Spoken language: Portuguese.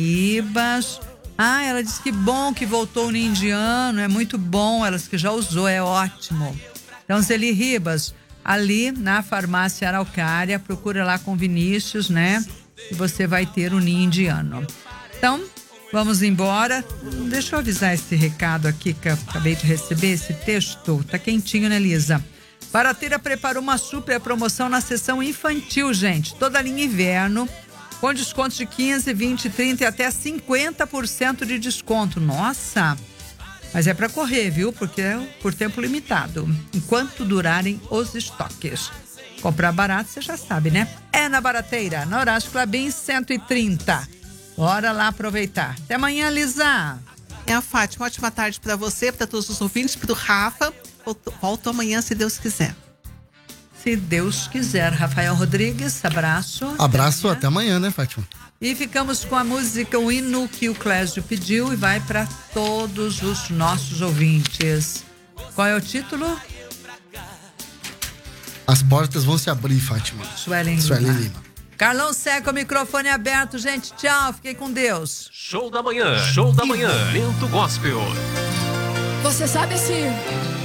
Ribas. Ah, ela disse que bom que voltou no indiano, é muito bom, ela disse que já usou, é ótimo. Então, Zeli Ribas, ali na farmácia Araucária, procura lá com Vinícius, né? E você vai ter o ninho indiano. Então, vamos embora. Deixa eu avisar esse recado aqui que eu acabei de receber, esse texto. Tá quentinho, né, Lisa? Barateira preparou uma super promoção na seção infantil, gente. Toda a linha inverno, com descontos de 15, 20, 30 e até 50% de desconto. Nossa! Mas é para correr, viu? Porque é por tempo limitado, enquanto durarem os estoques. Comprar barato, você já sabe, né? É na Barateira, na Horácio Clabin 130. Bora lá aproveitar. Até amanhã, Lisa. É a Fátima, ótima tarde para você, para todos os ouvintes, para o Rafa. Volto amanhã, se Deus quiser. Se Deus quiser. Rafael Rodrigues, abraço. Abraço, até amanhã, né, Fátima? E ficamos com a música, o hino que o Clésio pediu e vai para todos os nossos ouvintes. Qual é o título? As portas vão se abrir, Fátima. Suelen Lima. Carlão Seco, microfone aberto, gente. Tchau, fiquem com Deus. Show da manhã, show da manhã. Lento Gospel. Você sabe se